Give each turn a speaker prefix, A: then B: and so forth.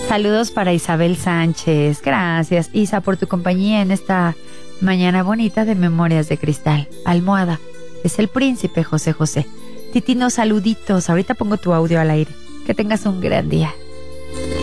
A: Saludos para Isabel Sánchez. Gracias, Isa, por tu compañía en esta mañana bonita de Memorias de Cristal. Almohada, es el príncipe José José. Titino, saluditos. Ahorita pongo tu audio al aire. Que tengas un gran día.